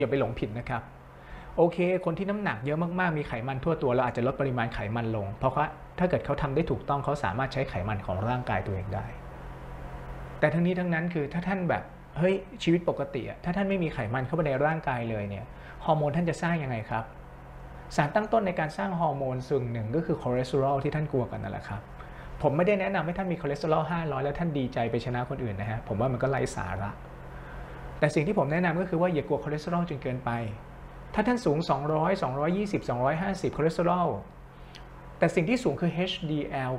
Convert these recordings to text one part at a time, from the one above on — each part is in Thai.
อย่าไปหลงผิดนะครับโอเคคนที่น้ำหนักเยอะมากๆมีไขมันทั่วตัวเราอาจจะลดปริมาณไขมันลงเพราะว่าถ้าเกิดเขาทำได้ถูกต้องเขาสามารถใช้ไขมันของร่างกายตัวเองได้แต่ทั้งนี้ทั้งนั้นคือถ้าท่านแบบเฮ้ยชีวิตปกติถ้าท่านไม่มีไขมันเข้าไปในร่างกายเลยเนี่ยฮอร์โมนท่านจะสร้างยังไงครับสารตั้งต้นในการสร้างฮอร์โมนส่วนหนึ่งก็คือคอเลสเตอรอลที่ท่านกลัวกันนั่นแหละครับผมไม่ได้แนะนำให้ท่านมีคอเลสเตอรอล500แล้วท่านดีใจไปชนะคนอื่นนะฮะผมว่ามันก็ไร้สาระแต่สิ่งที่ผมแนะนำก็คือว่าอย่ากลัวคอเลสเตอรอลจนเกินไปถ้าท่านสูง200 220 250คอเลสเตอรอลแต่สิ่งที่สูงคือ HDL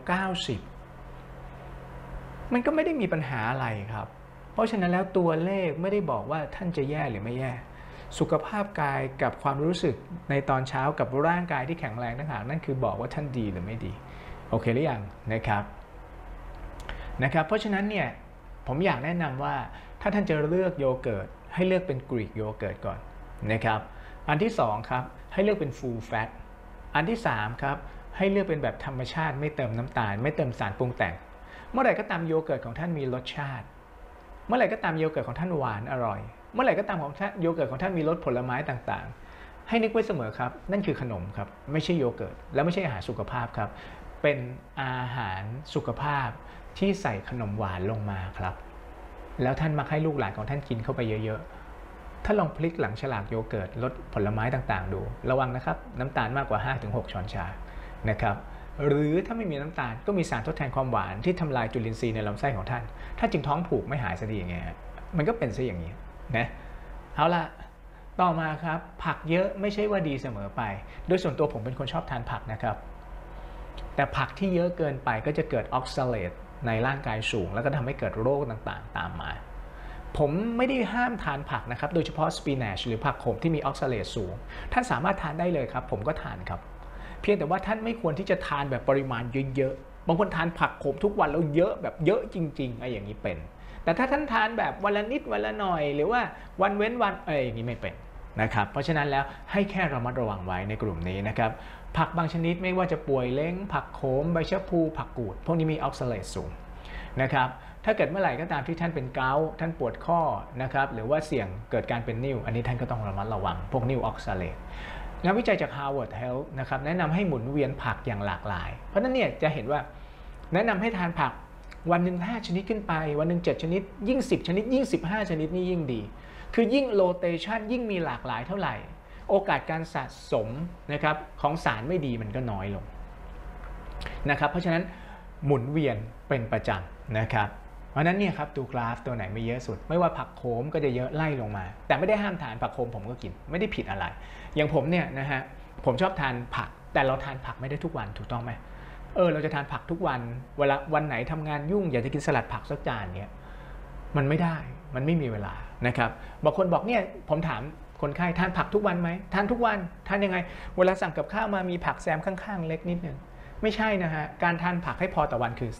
90มันก็ไม่ได้มีปัญหาอะไรครับเพราะฉะนั้นแล้วตัวเลขไม่ได้บอกว่าท่านจะแย่หรือไม่แย่สุขภาพกายกับความรู้สึกในตอนเช้ากับร่างกายที่แข็งแรงต่างหากนั่นคือบอกว่าท่านดีหรือไม่ดีโอเคหรือยังนะครับเพราะฉะนั้นเนี่ยผมอยากแนะนำว่าถ้าท่านจะเลือกโยเกิร์ตให้เลือกเป็นกรีกโยเกิร์ตก่อนนะครับอันที่2ครับให้เลือกเป็น full fat อันที่3ครับให้เลือกเป็นแบบธรรมชาติไม่เติมน้ำตาลไม่เติมสารปรุงแต่งเมื่อไหร่ก็ตามโยเกิร์ตของท่านมีรสชาติเมื่อไหร่ก็ตามโยเกิร์ตของท่านหวานอร่อยเมื่อไหร่ก็ตามของโยเกิร์ตของท่านมีรสผลไม้ต่างๆให้นึกไว้เสมอครับนั่นคือขนมครับไม่ใช่โยเกิร์ตและไม่ใช่อาหารสุขภาพครับเป็นอาหารสุขภาพที่ใส่ขนมหวานลงมาครับแล้วท่านมักให้ลูกหลานของท่านกินเข้าไปเยอะๆถ้าลองพลิกหลังฉลากโยเกิร์ตรสผลไม้ต่างๆดูระวังนะครับน้ำตาลมากกว่า 5-6 ช้อนชานะครับหรือถ้าไม่มีน้ำตาลก็มีสารทดแทนความหวานที่ทำลายจุลินทรีย์ในลำไส้ของท่านถ้าจึงท้องผูกไม่หายซะดีอย่างเงี้ยมันก็เป็นซะอย่างนี้นะเอาล่ะต่อมาครับผักเยอะไม่ใช่ว่าดีเสมอไปโดยส่วนตัวผมเป็นคนชอบทานผักนะครับแต่ผักที่เยอะเกินไปก็จะเกิดออกซาเลตในร่างกายสูงแล้วก็ทำให้เกิดโรคต่างๆตามมาผมไม่ได้ห้ามทานผักนะครับโดยเฉพาะสปินัชหรือผักโขมที่มีออกซาเลตสูงท่านสามารถทานได้เลยครับผมก็ทานครับเพียงแต่ว่าท่านไม่ควรที่จะทานแบบปริมาณเยอะๆบางคนทานผักโขมทุกวันแล้วเยอะแบบเยอะจริงๆไอ้อย่างนี้เป็นแต่ถ้าท่านทานแบบวันละนิดวันละหน่อยหรือว่าวันเว้นวันอย่างนี้ไม่เป็นนะครับเพราะฉะนั้นแล้วให้แค่ระมัดระวังไว้ในกลุ่มนี้นะครับผักบางชนิดไม่ว่าจะป่วยเล้งผักโขมใบชะพูผักกูดพวกนี้มีออกซาเลตสูงนะครับถ้าเกิดเมื่อไหร่ก็ตามที่ท่านเป็นเกาต์ท่านปวดข้อนะครับหรือว่าเสี่ยงเกิดการเป็นนิ่วอันนี้ท่านก็ต้องระมัดระวังพวกนิ่วออกซาเลตงานวิจัยจาก Harvard Health นะครับแนะนำให้หมุนเวียนผักอย่างหลากหลายเพราะนั้นเนี่ยจะเห็นว่าแนะนำให้ทานผักวันหนึ่ง5ชนิดขึ้นไปวันหนึ่ง7ชนิดยิ่ง10ชนิดยิ่ง15ชนิดนี่ยิ่งดีคือยิ่งโรเตชันยิ่งมีหลากหลายเท่าไหร่โอกาสการสะสมนะครับของสารไม่ดีมันก็น้อยลงนะครับเพราะฉะนั้นหมุนเวียนเป็นประจำนะครับเพราะนั้นเนี่ยครับดูกราฟตัวไหนไม่เยอะสุดไม่ว่าผักโขมก็จะเยอะไล่ลงมาแต่ไม่ได้ห้ามทานผักโขมผมก็กินไม่ได้ผิดอะไรอย่างผมเนี่ยนะฮะผมชอบทานผักแต่เราทานผักไม่ได้ทุกวันถูกต้องไหมเราจะทานผักทุกวันเวลาวันไหนทำงานยุ่งอยากจะกินสลัดผักสักจานเนี่ยมันไม่ได้มันไม่มีเวลานะครับบางคนบอกเนี่ยผมถามคนไข้ทานผักทุกวันไหมทานทุกวันทานยังไงเวลาสั่งกับข้าวมามีผักแซมข้างๆเล็กนิดนึงไม่ใช่นะฮะการทานผักให้พอต่อวันคือ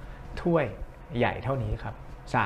3ถ้วยใหญ่เท่านี้ครับ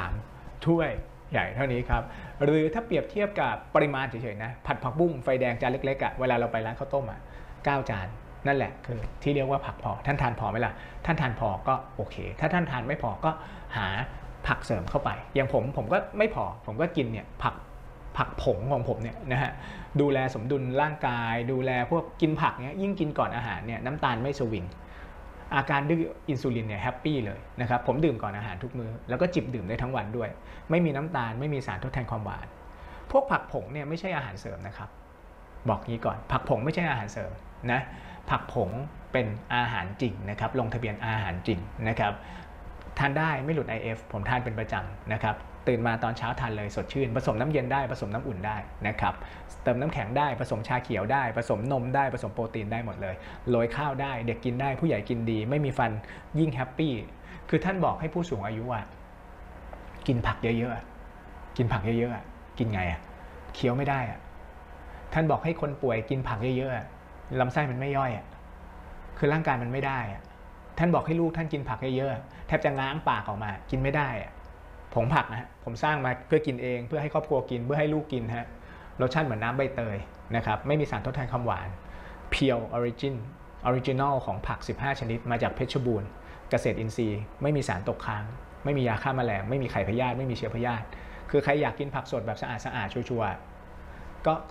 3ถ้วยใหญ่เท่านี้ครับหรือถ้าเปรียบเทียบกับปริมาณเฉยๆนะผัดผักบุ้งไฟแดงจานเล็กๆเวลาเราไปร้านข้าวต้ม9 จานนั่นแหละคือที่เรียกว่าผักพอท่านทานพอไหมล่ะท่านทานพอก็โอเคถ้าท่านทานไม่พอก็หาผักเสริมเข้าไปอย่างผมก็ไม่พอผมก็กินเนี่ยผักผงของผมเนี่ยนะฮะดูแลสมดุลร่างกายดูแลพวกกินผักเนี่ยยิ่งกินก่อนอาหารเนี่ยน้ำตาลไม่สวิงอาการดื้ออินซูลินเนี่ยแฮปปี้เลยนะครับผมดื่มก่อนอาหารทุกมื้อแล้วก็จิบดื่มได้ทั้งวันด้วยไม่มีน้ำตาลไม่มีสารทดแทนความหวานพวกผักผงเนี่ยไม่ใช่อาหารเสริมนะครับบอกงี้ก่อนผักผงไม่ใช่อาหารเสริมนะผักผงเป็นอาหารจริงนะครับลงทะเบียนอาหารจริงนะครับทานได้ไม่หลุด IF ผมทานเป็นประจำนะครับตื่นมาตอนเช้าทานเลยสดชื่นผสมน้ำเย็นได้ผสมน้ำอุ่นได้นะครับเติมน้ำแข็งได้ผสมชาเขียวได้ผสมนมได้ผสมโปรตีนได้หมดเลยโรยข้าวได้เด็กกินได้ผู้ใหญ่กินดีไม่มีฟันยิ่งแฮปปี้คือท่านบอกให้ผู้สูงอายุกินผักเยอะๆกินผักเยอะๆกินไงเคี้ยวไม่ได้ท่านบอกให้คนป่วยกินผักเยอะๆลำไส้มันไม่ย่อยคือร่างกายมันไม่ได้ท่านบอกให้ลูกท่านกินผักเยอะๆแทบจะง้างปากออกมากินไม่ได้ผงผักนะผมสร้างมาเพื่อกินเองเพื่อให้ครอบครัวกินเพื่อให้ลูกกินรสชาติเหมือนน้ำใบเตยนะครับไม่มีสารทดแทนความหวานเพียวออริจินอลของผัก15ชนิดมาจากเพชรบูรณ์เกษตรอินทรีย์ไม่มีสารตกค้างไม่มียาฆ่าแมลงไม่มีไข่พยาธิไม่มีเชื้อพยาธิคือใครอยากกินผักสดแบบสะอาดชัวร์ก็